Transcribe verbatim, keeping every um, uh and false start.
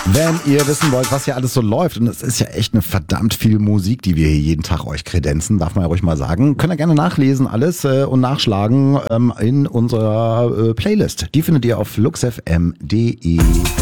Wenn ihr wissen wollt, was hier alles so läuft, und es ist ja echt eine verdammt viel Musik, die wir hier jeden Tag euch kredenzen, darf man ja ruhig mal sagen, könnt ihr gerne nachlesen alles äh, und nachschlagen ähm, in unserer äh, Playlist. Die findet ihr auf luxfm punkt de.